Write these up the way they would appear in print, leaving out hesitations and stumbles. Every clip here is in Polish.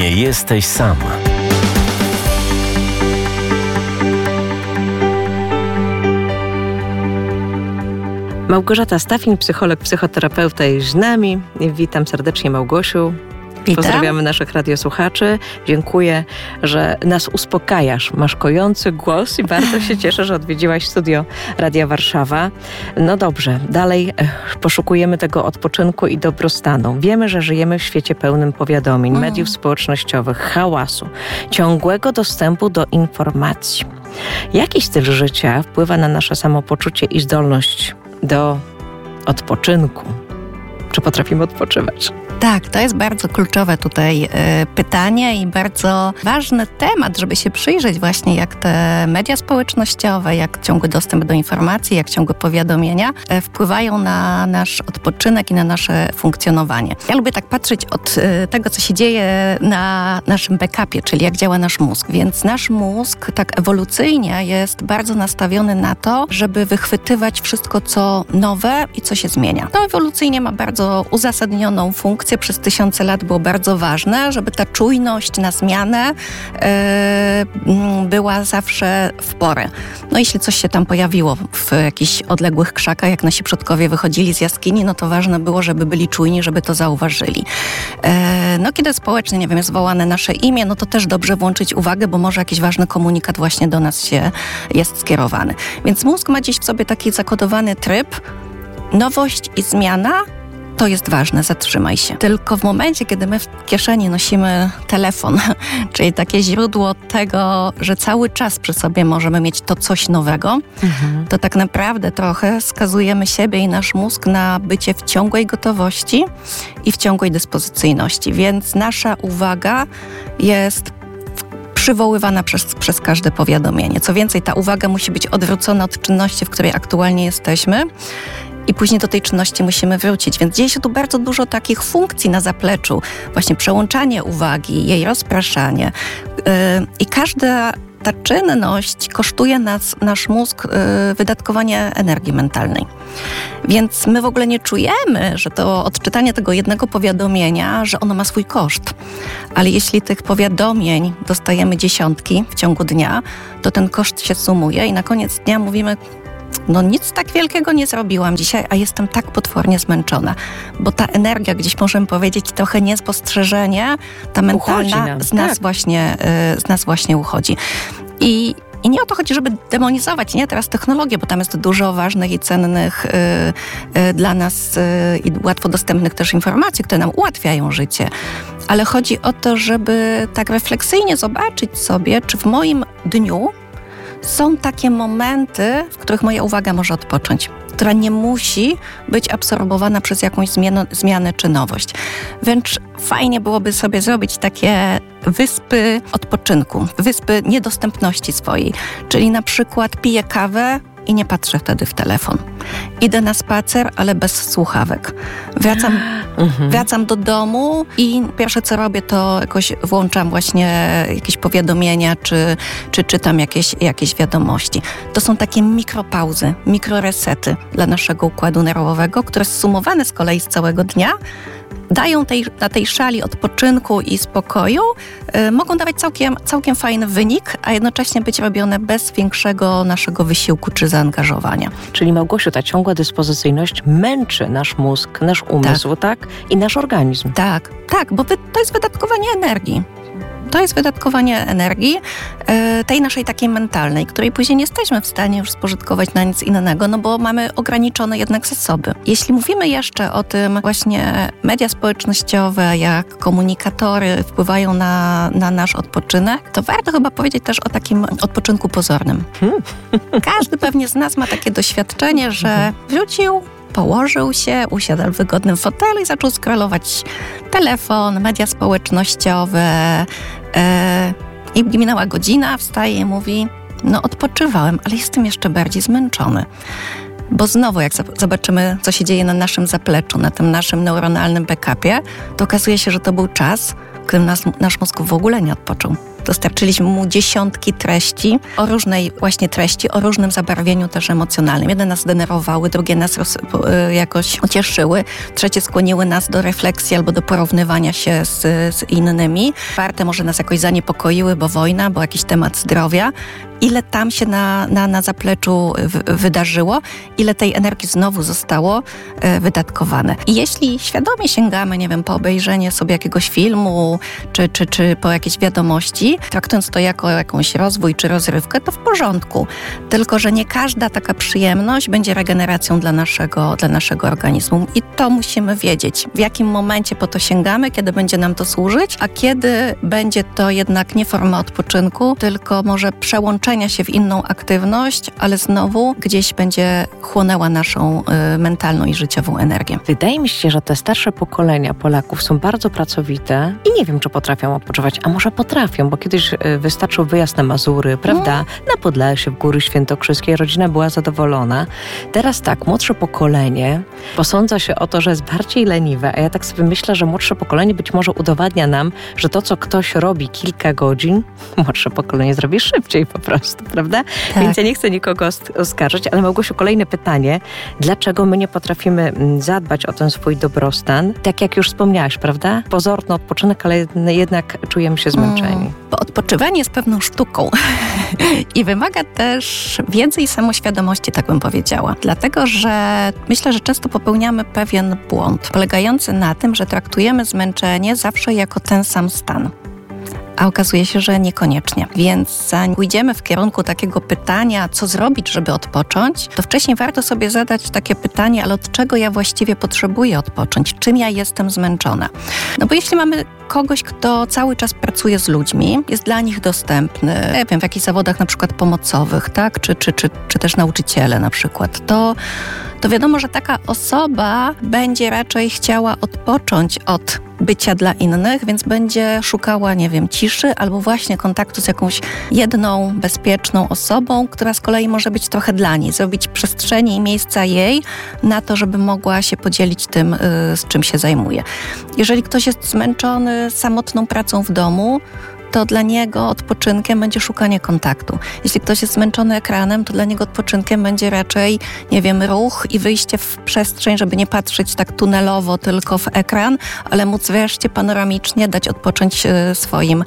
Nie jesteś sam. Małgorzata Stafin, psycholog, psychoterapeuta jest z nami. Witam serdecznie, Małgosiu. Witam. Pozdrawiamy naszych radiosłuchaczy. Dziękuję, że nas uspokajasz. Masz kojący głos i bardzo się cieszę, że odwiedziłaś studio Radia Warszawa. No dobrze, dalej poszukujemy tego odpoczynku i dobrostanu. Wiemy, że żyjemy w świecie pełnym powiadomień, mediów społecznościowych, hałasu, ciągłego dostępu do informacji. Jaki styl życia wpływa na nasze samopoczucie i zdolność do odpoczynku? Czy potrafimy odpoczywać? Tak, to jest bardzo kluczowe tutaj pytanie i bardzo ważny temat, żeby się przyjrzeć właśnie, jak te media społecznościowe, jak ciągły dostęp do informacji, jak ciągłe powiadomienia wpływają na nasz odpoczynek i na nasze funkcjonowanie. Ja lubię tak patrzeć od tego, co się dzieje na naszym backupie, czyli jak działa nasz mózg. Więc nasz mózg tak ewolucyjnie jest bardzo nastawiony na to, żeby wychwytywać wszystko, co nowe i co się zmienia. To ewolucyjnie ma bardzo uzasadnioną funkcję. Przez tysiące lat było bardzo ważne, żeby ta czujność na zmianę była zawsze w porę. No jeśli coś się tam pojawiło w jakichś odległych krzakach, jak nasi przodkowie wychodzili z jaskini, no to ważne było, żeby byli czujni, żeby to zauważyli. No kiedy społecznie, nie wiem, jest wołane nasze imię, no to też dobrze włączyć uwagę, bo może jakiś ważny komunikat właśnie do nas jest skierowany. Więc mózg ma gdzieś w sobie taki zakodowany tryb, nowość i zmiana. To jest ważne, zatrzymaj się. Tylko w momencie, kiedy my w kieszeni nosimy telefon, czyli takie źródło tego, że cały czas przy sobie możemy mieć to coś nowego, to tak naprawdę trochę skazujemy siebie i nasz mózg na bycie w ciągłej gotowości i w ciągłej dyspozycyjności. Więc nasza uwaga jest przywoływana przez każde powiadomienie. Co więcej, ta uwaga musi być odwrócona od czynności, w której aktualnie jesteśmy. I później do tej czynności musimy wrócić. Więc dzieje się tu bardzo dużo takich funkcji na zapleczu. Właśnie przełączanie uwagi, jej rozpraszanie. I każda ta czynność kosztuje nasz mózg wydatkowanie energii mentalnej. Więc my w ogóle nie czujemy, że to odczytanie tego jednego powiadomienia, że ono ma swój koszt. Ale jeśli tych powiadomień dostajemy dziesiątki w ciągu dnia, to ten koszt się sumuje i na koniec dnia mówimy: no nic tak wielkiego nie zrobiłam dzisiaj, a jestem tak potwornie zmęczona. Bo ta energia, gdzieś możemy powiedzieć, trochę niespostrzeżenie, ta mentalna z nas właśnie uchodzi. I nie o to chodzi, żeby demonizować teraz technologię, bo tam jest dużo ważnych i cennych dla nas i łatwo dostępnych też informacji, które nam ułatwiają życie. Ale chodzi o to, żeby tak refleksyjnie zobaczyć sobie, czy w moim dniu są takie momenty, w których moja uwaga może odpocząć, która nie musi być absorbowana przez jakąś zmianę czy nowość. Wręcz fajnie byłoby sobie zrobić takie wyspy odpoczynku, wyspy niedostępności swojej. Czyli na przykład piję kawę i nie patrzę wtedy w telefon. Idę na spacer, ale bez słuchawek. Wracam do domu i pierwsze co robię, to jakoś włączam właśnie jakieś powiadomienia, czy czytam jakieś wiadomości. To są takie mikropauzy, mikroresety dla naszego układu nerwowego, które zsumowane z kolei z całego dnia dają na tej szali odpoczynku i spokoju, mogą dawać całkiem fajny wynik, a jednocześnie być robione bez większego naszego wysiłku czy zaangażowania. Czyli Małgosiu, ta ciągła dyspozycyjność męczy nasz mózg, nasz umysł, tak? I nasz organizm. Tak, bo to jest wydatkowanie energii. To jest wydatkowanie energii, tej naszej takiej mentalnej, której później nie jesteśmy w stanie już spożytkować na nic innego, no bo mamy ograniczone jednak zasoby. Jeśli mówimy jeszcze o tym właśnie media społecznościowe, jak komunikatory wpływają na nasz odpoczynek, to warto chyba powiedzieć też o takim odpoczynku pozornym. Każdy pewnie z nas ma takie doświadczenie, że wrócił, położył się, usiadł w wygodnym fotelu i zaczął scrollować telefon, media społecznościowe. I minęła godzina, wstaje i mówi: no odpoczywałem, ale jestem jeszcze bardziej zmęczony. Bo znowu, jak zobaczymy, co się dzieje na naszym zapleczu, na tym naszym neuronalnym backupie, to okazuje się, że to był czas, w którym nasz mózg w ogóle nie odpoczął. Dostarczyliśmy mu dziesiątki treści o różnej właśnie treści, o różnym zabarwieniu też emocjonalnym. Jedne nas denerwowały, drugie nas jakoś cieszyły, trzecie skłoniły nas do refleksji albo do porównywania się z innymi. Czwarte może nas jakoś zaniepokoiły, bo wojna, bo jakiś temat zdrowia. Ile tam się na zapleczu wydarzyło, ile tej energii znowu zostało wydatkowane. I jeśli świadomie sięgamy, nie wiem, po obejrzenie sobie jakiegoś filmu, czy po jakieś wiadomości, traktując to jako jakąś rozwój czy rozrywkę, to w porządku. Tylko że nie każda taka przyjemność będzie regeneracją dla naszego organizmu. I to musimy wiedzieć, w jakim momencie po to sięgamy, kiedy będzie nam to służyć, a kiedy będzie to jednak nie forma odpoczynku, tylko może przełączenia się w inną aktywność, ale znowu gdzieś będzie chłonęła naszą mentalną i życiową energię. Wydaje mi się, że te starsze pokolenia Polaków są bardzo pracowite i nie wiem, czy potrafią odpoczywać, a może potrafią, bo kiedyś wystarczył wyjazd na Mazury, prawda? Na Podlasie, w Góry Świętokrzyskie, rodzina była zadowolona. Teraz tak, młodsze pokolenie posądza się o to, że jest bardziej leniwe, a ja tak sobie myślę, że młodsze pokolenie być może udowadnia nam, że to, co ktoś robi kilka godzin, młodsze pokolenie zrobi szybciej po prostu, prawda? Tak. Więc ja nie chcę nikogo oskarżyć, ale Małgosiu, kolejne pytanie. Dlaczego my nie potrafimy zadbać o ten swój dobrostan? Tak jak już wspomniałaś, prawda? Pozorny odpoczynek, ale jednak czujemy się zmęczeni. Bo odpoczywanie jest pewną sztuką i wymaga też wiedzy i samoświadomości, tak bym powiedziała. Dlatego, że myślę, że często popełniamy pewien błąd, polegający na tym, że traktujemy zmęczenie zawsze jako ten sam stan. A okazuje się, że niekoniecznie. Więc zanim pójdziemy w kierunku takiego pytania, co zrobić, żeby odpocząć, to wcześniej warto sobie zadać takie pytanie, ale od czego ja właściwie potrzebuję odpocząć? Czym ja jestem zmęczona? No bo jeśli mamy kogoś, kto cały czas pracuje z ludźmi, jest dla nich dostępny, nie wiem, w jakichś zawodach na przykład pomocowych, tak? Czy też nauczyciele na przykład, to wiadomo, że taka osoba będzie raczej chciała odpocząć od bycia dla innych, więc będzie szukała, nie wiem, ciszy albo właśnie kontaktu z jakąś jedną, bezpieczną osobą, która z kolei może być trochę dla niej, zrobić przestrzeni i miejsca jej na to, żeby mogła się podzielić tym, z czym się zajmuje. Jeżeli ktoś jest zmęczony samotną pracą w domu, to dla niego odpoczynkiem będzie szukanie kontaktu. Jeśli ktoś jest zmęczony ekranem, to dla niego odpoczynkiem będzie raczej, nie wiem, ruch i wyjście w przestrzeń, żeby nie patrzeć tak tunelowo tylko w ekran, ale móc wreszcie panoramicznie dać odpocząć swoim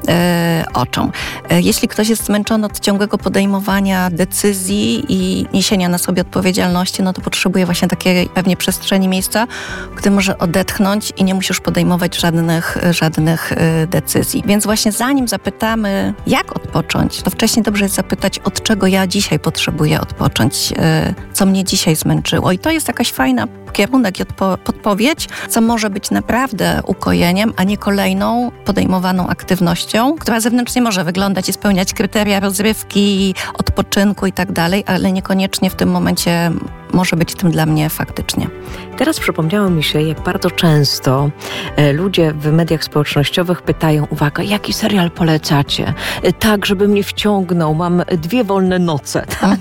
oczom. Jeśli ktoś jest zmęczony od ciągłego podejmowania decyzji i niesienia na sobie odpowiedzialności, no to potrzebuje właśnie takiej pewnie przestrzeni, miejsca, gdy może odetchnąć i nie musi już podejmować żadnych decyzji. Więc właśnie zanim zapytamy, jak odpocząć, to wcześniej dobrze jest zapytać, od czego ja dzisiaj potrzebuję odpocząć, co mnie dzisiaj zmęczyło. I to jest jakaś fajna kierunek i podpowiedź, co może być naprawdę ukojeniem, a nie kolejną podejmowaną aktywnością, która zewnętrznie może wyglądać i spełniać kryteria rozrywki, odpoczynku i tak dalej, ale niekoniecznie w tym momencie może być tym dla mnie faktycznie. Teraz przypomniało mi się, jak bardzo często ludzie w mediach społecznościowych pytają, uwaga, jaki serial polecacie? Tak, żeby mnie wciągnął, mam 2 wolne noce, tak?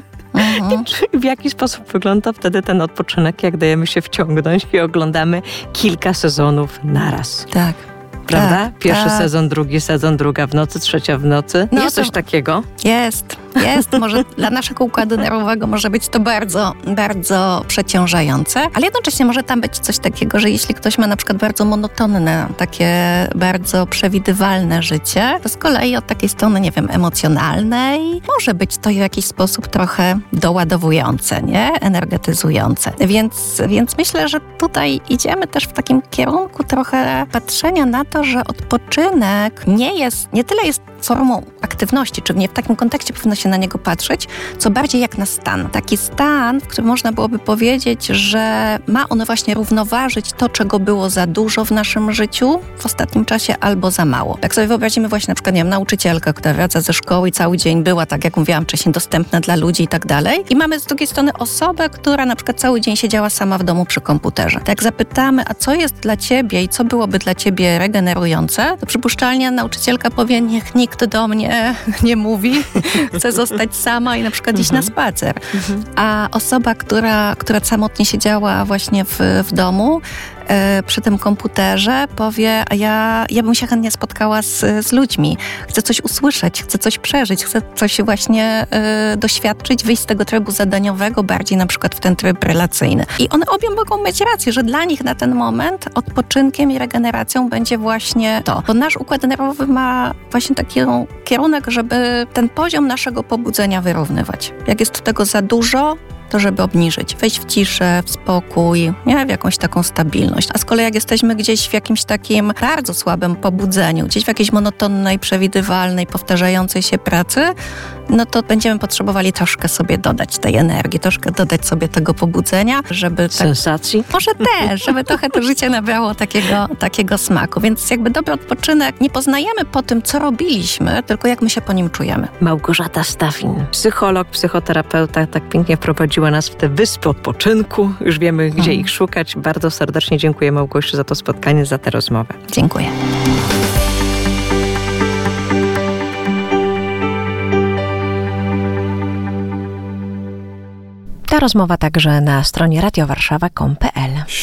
I w jaki sposób wygląda wtedy ten odpoczynek, jak dajemy się wciągnąć i oglądamy kilka sezonów naraz? Tak. Prawda? Tak, Pierwszy sezon, drugi sezon, druga w nocy, trzecia w nocy. No jest coś takiego? Jest. Może dla naszego układu nerwowego może być to bardzo, bardzo przeciążające, ale jednocześnie może tam być coś takiego, że jeśli ktoś ma na przykład bardzo monotonne, takie bardzo przewidywalne życie, to z kolei od takiej strony, nie wiem, emocjonalnej może być to w jakiś sposób trochę doładowujące, nie? Energetyzujące. Więc myślę, że tutaj idziemy też w takim kierunku trochę patrzenia na to, że odpoczynek nie tyle jest formą aktywności, czy nie w takim kontekście powinno się na niego patrzeć, co bardziej jak na stan. Taki stan, w którym można byłoby powiedzieć, że ma on właśnie równoważyć to, czego było za dużo w naszym życiu w ostatnim czasie albo za mało. Jak sobie wyobrazimy właśnie na przykład, nie wiem, nauczycielka, która wraca ze szkoły i cały dzień była, tak jak mówiłam wcześniej, dostępna dla ludzi i tak dalej. I mamy z drugiej strony osobę, która na przykład cały dzień siedziała sama w domu przy komputerze. Tak jak zapytamy, a co jest dla ciebie i co byłoby dla ciebie regenerujące, to przypuszczalnie nauczycielka powie, niech nikt do mnie nie mówi, chce zostać sama i na przykład iść na spacer. A osoba, która samotnie siedziała właśnie w domu, przy tym komputerze, powie, a ja bym się chętnie spotkała z ludźmi. Chcę coś usłyszeć, chcę coś przeżyć, chcę coś właśnie doświadczyć, wyjść z tego trybu zadaniowego, bardziej na przykład w ten tryb relacyjny. I one obie mogą mieć rację, że dla nich na ten moment odpoczynkiem i regeneracją będzie właśnie to. Bo nasz układ nerwowy ma właśnie taki kierunek, żeby ten poziom naszego pobudzenia wyrównywać. Jak jest tego za dużo, to żeby obniżyć, wejść w ciszę, w spokój, nie? W jakąś taką stabilność. A z kolei jak jesteśmy gdzieś w jakimś takim bardzo słabym pobudzeniu, gdzieś w jakiejś monotonnej, przewidywalnej, powtarzającej się pracy, no to będziemy potrzebowali troszkę sobie dodać tej energii, troszkę dodać sobie tego pobudzenia, żeby... Sensacji? Może też, żeby trochę to życie nabrało takiego smaku. Więc jakby dobry odpoczynek nie poznajemy po tym, co robiliśmy, tylko jak my się po nim czujemy. Małgorzata Stawin, psycholog, psychoterapeuta, tak pięknie prowadziła nas w te wyspy odpoczynku. Już wiemy, gdzie ich szukać. Bardzo serdecznie dziękuję, Małgosiu, za to spotkanie, za tę rozmowę. Dziękuję. Ta rozmowa także na stronie radiowarszawa.pl.